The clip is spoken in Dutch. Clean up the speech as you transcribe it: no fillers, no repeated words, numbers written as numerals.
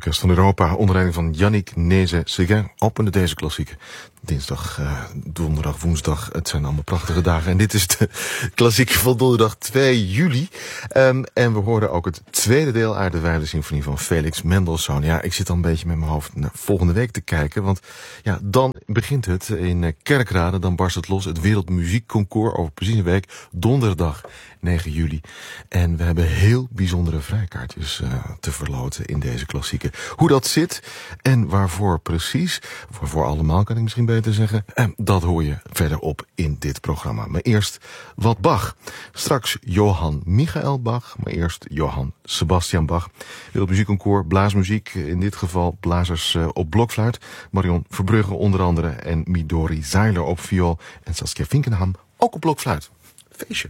Orkest van Europa, onder leiding van Yannick Nézet-Séguin, opende deze klassieke. Dinsdag, donderdag, woensdag, het zijn allemaal prachtige dagen. En dit is de klassieke van donderdag 2 juli. En we hoorden ook het tweede deel uit de Wijle Symfonie van Felix Mendelssohn. Ja, ik zit al een beetje met mijn hoofd naar volgende week te kijken. Want ja, dan begint het in Kerkrade. Dan barst het los, het Wereldmuziekconcours over precies een week. Donderdag 9 juli. En we hebben heel bijzondere vrijkaartjes te verloten in deze klassieke. Hoe dat zit en waarvoor precies, waarvoor allemaal kan ik misschien beter zeggen, dat hoor je verderop in dit programma. Maar eerst wat Bach. Straks Johann Michael Bach, maar eerst Johann Sebastian Bach. Wereldmuziekconcours, blaasmuziek, in dit geval blazers op blokfluit. Marion Verbrugge onder andere en Midori Zeiler op viool en Saskia Finkenham ook op blokfluit. Feestje.